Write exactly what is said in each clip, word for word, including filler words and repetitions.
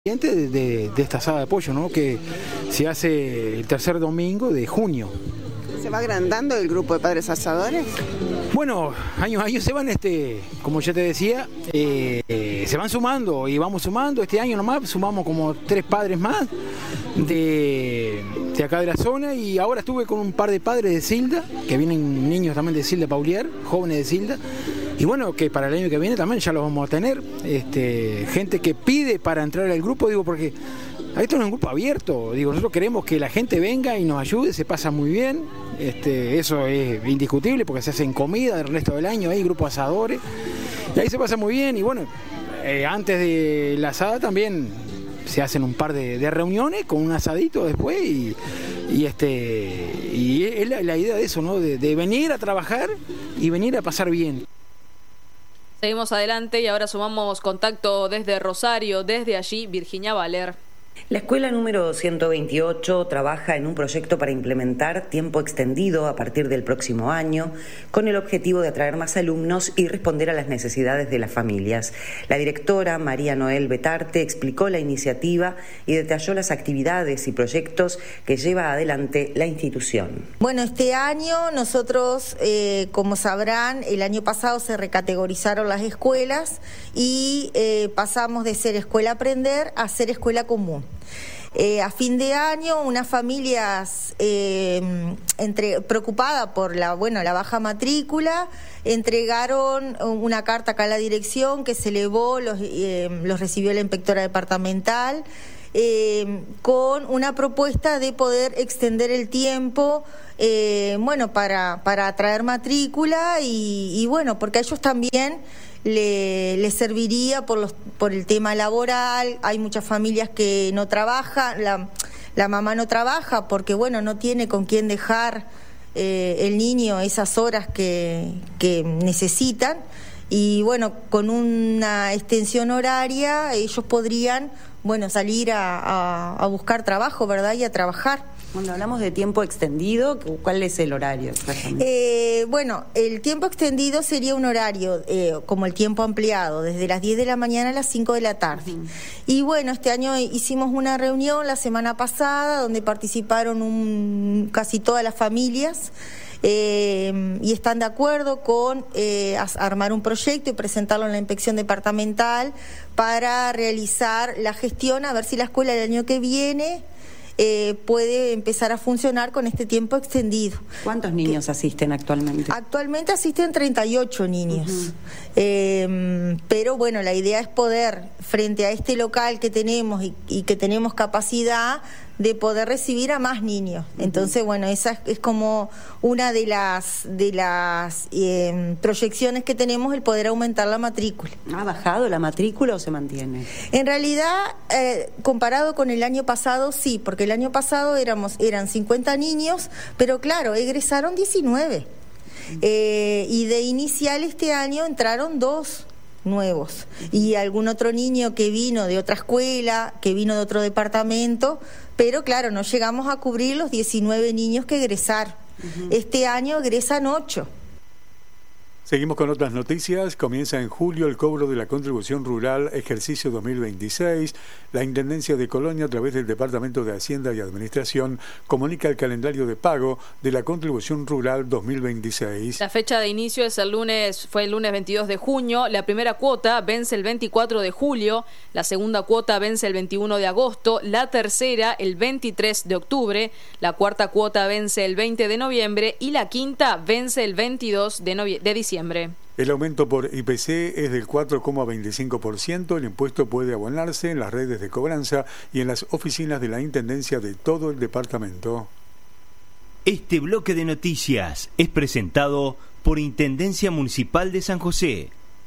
De, de, de esta asada de pollo, ¿no? Que se hace el tercer domingo de junio. ¿Se va agrandando el grupo de padres asadores? Bueno, años a años se van, este, como ya te decía, eh, eh, se van sumando y vamos sumando. Este año nomás sumamos como tres padres más de, de acá de la zona, y ahora estuve con un par de padres de Silda, que vienen niños también de Silda Paulier, jóvenes de Silda. Y bueno, que para el año que viene también ya los vamos a tener, este, gente que pide para entrar al grupo, digo, porque esto no es un grupo abierto, digo, nosotros queremos que la gente venga y nos ayude, se pasa muy bien, este, eso es indiscutible porque se hacen comida el resto del año, hay grupos asadores, y ahí se pasa muy bien, y bueno, eh, antes de la asada también se hacen un par de, de reuniones con un asadito después, y, y, este, y es la, la idea de eso, ¿no? De, de venir a trabajar y venir a pasar bien. Seguimos adelante y ahora sumamos contacto desde Rosario, desde allí Virginia Valer. La escuela número ciento veintiocho trabaja en un proyecto para implementar tiempo extendido a partir del próximo año, con el objetivo de atraer más alumnos y responder a las necesidades de las familias. La directora María Noel Betarte explicó la iniciativa y detalló las actividades y proyectos que lleva adelante la institución. Bueno, este año nosotros, eh, como sabrán, el año pasado se recategorizaron las escuelas y eh, pasamos de ser escuela aprender a ser escuela común. Eh, a fin de año, unas familias eh, entre, preocupadas por la, bueno, la baja matrícula, entregaron una carta acá a la dirección que se elevó, los, eh, los recibió la inspectora departamental, eh, con una propuesta de poder extender el tiempo, eh, bueno, para, para atraer matrícula y, y bueno, porque a ellos también le, le serviría por los por el tema laboral. Hay muchas familias que no trabajan, la, la mamá no trabaja porque bueno, no tiene con quién dejar eh, el niño esas horas que, que necesitan, y bueno, con una extensión horaria ellos podrían bueno salir a, a, a buscar trabajo, ¿verdad? Y a trabajar. Cuando hablamos de tiempo extendido, ¿cuál es el horario exactamente? Eh, bueno, el tiempo extendido sería un horario eh, como el tiempo ampliado, desde las diez de la mañana a las cinco de la tarde. Uh-huh. Y bueno, este año hicimos una reunión la semana pasada donde participaron un, casi todas las familias. Eh, y están de acuerdo con eh, armar un proyecto y presentarlo en la inspección departamental para realizar la gestión, a ver si la escuela el año que viene Eh, puede empezar a funcionar con este tiempo extendido. ¿Cuántos niños que, asisten actualmente? Actualmente asisten treinta y ocho niños. Uh-huh. eh, pero bueno, la idea es poder, frente a este local que tenemos y, y que tenemos capacidad de poder recibir a más niños. Uh-huh. Entonces, bueno, esa es, es como una de las de las eh, proyecciones que tenemos, el poder aumentar la matrícula. ¿Ha bajado la matrícula o se mantiene? En realidad, eh, comparado con el año pasado, sí, porque el año pasado éramos eran cincuenta niños, pero claro, egresaron diecinueve. Uh-huh. Eh, y de inicial este año entraron dos nuevos. Y algún otro niño que vino de otra escuela, que vino de otro departamento, pero claro, no llegamos a cubrir los diecinueve niños que egresaron. Uh-huh. Este año egresan ocho. Seguimos con otras noticias. Comienza en julio el cobro de la contribución rural ejercicio dos mil veintiséis. La Intendencia de Colonia, a través del Departamento de Hacienda y Administración, comunica el calendario de pago de la contribución rural dos mil veintiséis. La fecha de inicio es el lunes, fue el lunes veintidós de junio. La primera cuota vence el veinticuatro de julio. La segunda cuota vence el veintiuno de agosto. La tercera el veintitrés de octubre. La cuarta cuota vence el veinte de noviembre y la quinta vence el veintidós de, novie- de diciembre. El aumento por I P C es del cuatro coma veinticinco por ciento. El impuesto puede abonarse en las redes de cobranza y en las oficinas de la Intendencia de todo el departamento. Este bloque de noticias es presentado por Intendencia Municipal de San José.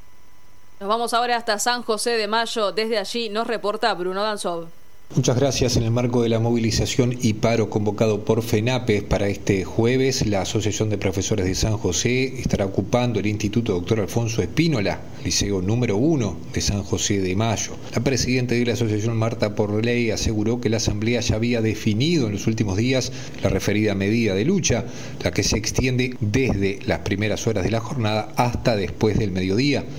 Nos vamos ahora hasta San José de Mayo. Desde allí nos reporta Bruno Danzov. Muchas gracias. En el marco de la movilización y paro convocado por FENAPES para este jueves, la Asociación de Profesores de San José estará ocupando el Instituto Doctor Alfonso Espínola, liceo número uno de San José de Mayo. La presidenta de la asociación, Marta Porley, aseguró que la asamblea ya había definido en los últimos días la referida medida de lucha, la que se extiende desde las primeras horas de la jornada hasta después del mediodía.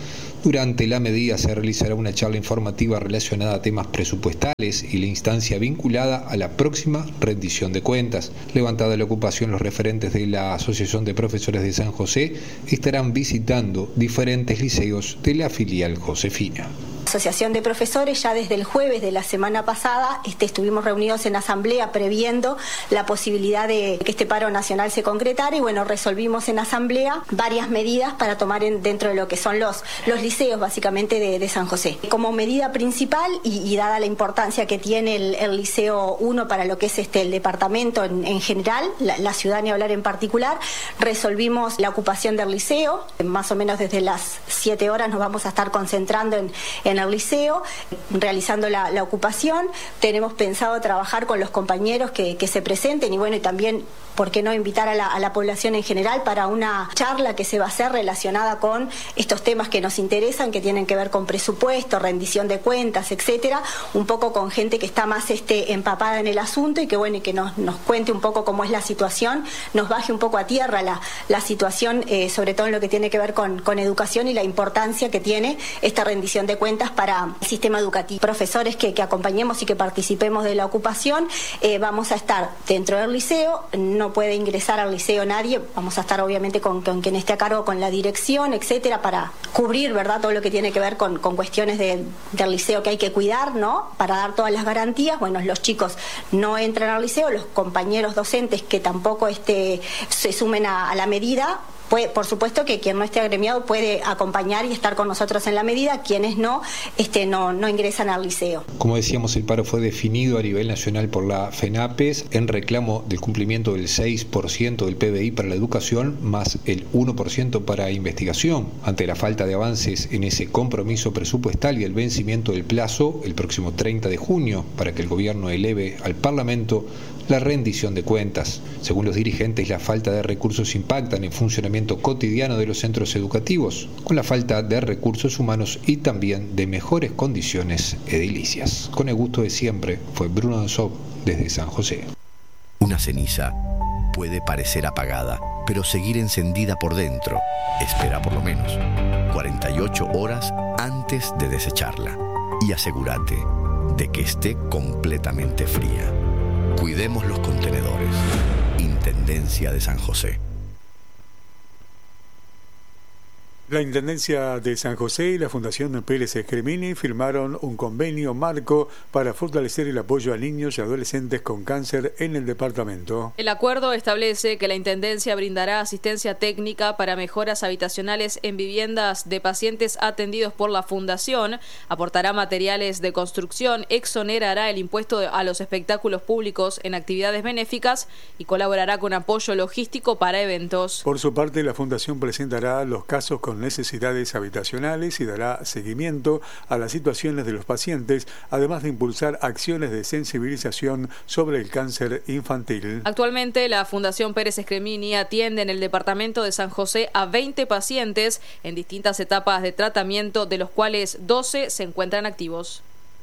Durante la medida se realizará una charla informativa relacionada a temas presupuestales y la instancia vinculada a la próxima rendición de cuentas. Levantada la ocupación, los referentes de la Asociación de Profesores de San José estarán visitando diferentes liceos de la filial josefina. Asociación de Profesores, ya desde el jueves de la semana pasada este, estuvimos reunidos en asamblea previendo la posibilidad de que este paro nacional se concretara y bueno, resolvimos en asamblea varias medidas para tomar en, dentro de lo que son los, los liceos básicamente de, de San José. Como medida principal y, y dada la importancia que tiene el, el Liceo uno para lo que es este, el departamento en, en general, la, la ciudad ni hablar en particular, resolvimos la ocupación del liceo, más o menos desde las siete horas nos vamos a estar concentrando en, en el liceo, realizando la, la ocupación. Tenemos pensado trabajar con los compañeros que, que se presenten y bueno, y también, ¿por qué no invitar a la, a la población en general para una charla que se va a hacer relacionada con estos temas que nos interesan, que tienen que ver con presupuesto, rendición de cuentas, etcétera, un poco con gente que está más este, empapada en el asunto y que bueno, y que nos, nos cuente un poco cómo es la situación, nos baje un poco a tierra la, la situación, eh, sobre todo en lo que tiene que ver con, con educación y la importancia que tiene esta rendición de cuentas para el sistema educativo. Profesores que, que acompañemos y que participemos de la ocupación, eh, vamos a estar dentro del liceo, no puede ingresar al liceo nadie, vamos a estar obviamente con, con quien esté a cargo, con la dirección, etcétera, para cubrir, ¿verdad?, todo lo que tiene que ver con, con cuestiones de, del liceo que hay que cuidar, ¿no?, para dar todas las garantías. Bueno, los chicos no entran al liceo, los compañeros docentes que tampoco este, se sumen a, a la medida. Puede, por supuesto que quien no esté agremiado puede acompañar y estar con nosotros en la medida, quienes no, este, no, no ingresan al liceo. Como decíamos, el paro fue definido a nivel nacional por la FENAPES en reclamo del cumplimiento del seis por ciento del P B I para la educación más el uno por ciento para investigación. Ante la falta de avances en ese compromiso presupuestal y el vencimiento del plazo el próximo treinta de junio para que el gobierno eleve al Parlamento la rendición de cuentas. Según los dirigentes, la falta de recursos impacta en el funcionamiento cotidiano de los centros educativos, con la falta de recursos humanos y también de mejores condiciones edilicias. Con el gusto de siempre, fue Bruno Ansop desde San José. Una ceniza puede parecer apagada, pero seguir encendida por dentro. Espera por lo menos cuarenta y ocho horas antes de desecharla y asegúrate de que esté completamente fría. Cuidemos los contenedores. Intendencia de San José. La Intendencia de San José y la Fundación Pérez Escremini firmaron un convenio marco para fortalecer el apoyo a niños y adolescentes con cáncer en el departamento. El acuerdo establece que la Intendencia brindará asistencia técnica para mejoras habitacionales en viviendas de pacientes atendidos por la Fundación, aportará materiales de construcción, exonerará el impuesto a los espectáculos públicos en actividades benéficas y colaborará con apoyo logístico para eventos. Por su parte, la Fundación presentará los casos con necesidades habitacionales y dará seguimiento a las situaciones de los pacientes, además de impulsar acciones de sensibilización sobre el cáncer infantil. Actualmente, la Fundación Pérez Escremini atiende en el departamento de San José a veinte pacientes en distintas etapas de tratamiento, de los cuales doce se encuentran activos.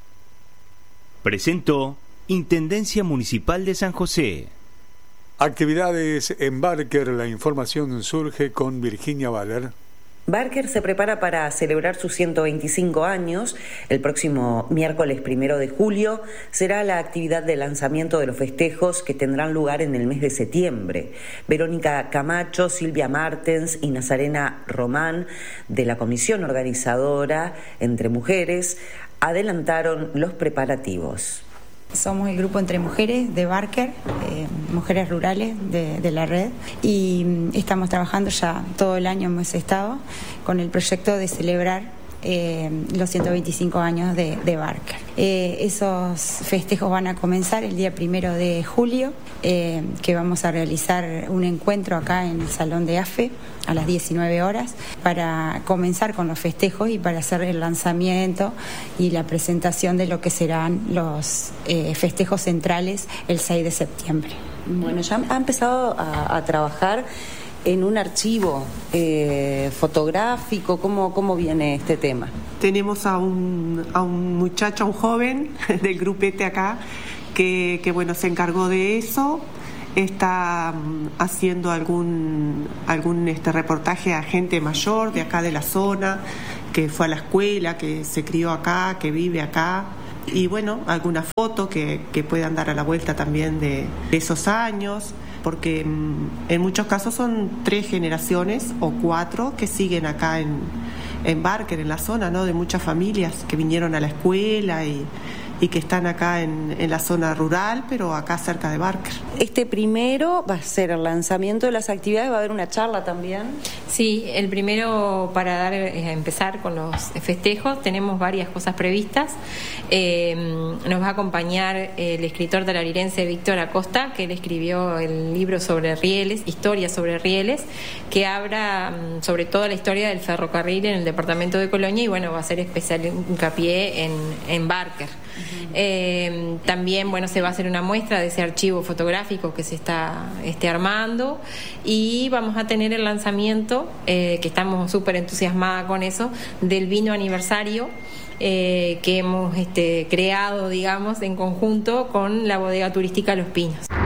Presentó Intendencia Municipal de San José. Actividades en Barker. La información surge con Virginia Valer. Barker se prepara para celebrar sus ciento veinticinco años. El próximo miércoles primero de julio será la actividad de lanzamiento de los festejos que tendrán lugar en el mes de septiembre. Verónica Camacho, Silvia Martens y Nazarena Román, de la comisión organizadora Entre Mujeres, adelantaron los preparativos. Somos el grupo Entre Mujeres de Barker, eh, mujeres rurales de, de la red, y estamos trabajando ya todo el año, hemos estado con el proyecto de celebrar eh, los ciento veinticinco años de, de Barker. Eh, esos festejos van a comenzar el día primero de julio, eh, que vamos a realizar un encuentro acá en el Salón de A F E a las diecinueve horas para comenzar con los festejos y para hacer el lanzamiento y la presentación de lo que serán los eh, festejos centrales el seis de septiembre. Bueno, ya ha empezado a, a trabajar en un archivo eh, fotográfico. ¿Cómo, ¿Cómo viene este tema? Tenemos a un, a un muchacho, a un joven del grupete acá que, que bueno, se encargó de eso. Está um, haciendo algún algún este reportaje a gente mayor de acá de la zona que fue a la escuela, que se crió acá, que vive acá. Y bueno, alguna foto que, que puedan dar a la vuelta también de esos años, porque en muchos casos son tres generaciones o cuatro que siguen acá en, en Barker, en la zona, ¿no? De muchas familias que vinieron a la escuela y, y que están acá en, en la zona rural, pero acá cerca de Barker. Este primero va a ser el lanzamiento de las actividades, va a haber una charla también. Sí, el primero para dar a empezar con los festejos, tenemos varias cosas previstas. Eh, nos va a acompañar el escritor talarirense Víctor Acosta, que él escribió el libro sobre rieles, Historia sobre rieles, que habla sobre toda la historia del ferrocarril en el departamento de Colonia y bueno, va a ser especial hincapié en, en Barker. Uh-huh. Eh, también bueno, se va a hacer una muestra de ese archivo fotográfico que se está este, armando y vamos a tener el lanzamiento, eh, que estamos súper entusiasmadas con eso, del vino aniversario eh, que hemos este, creado, digamos, en conjunto con la bodega turística Los Pinos.